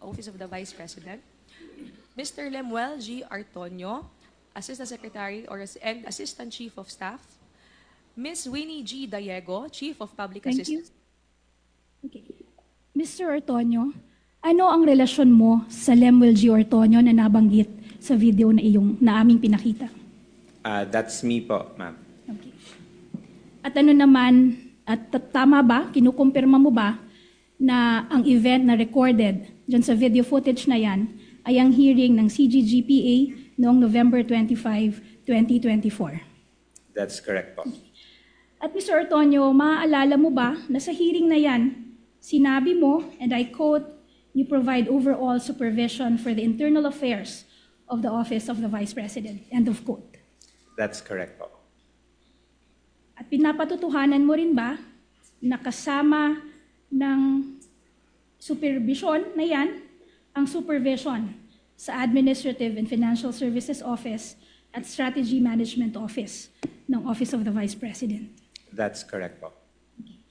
Office of the Vice President. Mr. Lemuel G. Artonio, Assistant Secretary and Assistant Chief of Staff. Ms. Winnie G. Diego, Chief of Public Thank you. Assistance. Okay. Mr. Artonio, ano ang relasyon mo sa Lemuel G. Artonio na nabanggit sa video na aming pinakita? That's me po, ma'am. Okay. At ano naman, at tama ba, kinukumpirma mo ba na ang event na recorded dyan sa video footage na yan ay ang hearing ng CGGPA noong November 25, 2024? That's correct po. At Mr. Artonio, maaalala mo ba na sa hearing na yan, sinabi mo, and I quote, you provide overall supervision for the internal affairs of the Office of the Vice President, end of quote. That's correct po. At pinapatutuhanan mo rin ba na kasama ng supervision na yan, ang supervision sa Administrative and Financial Services Office at Strategy Management Office ng Office of the Vice President? That's correct po.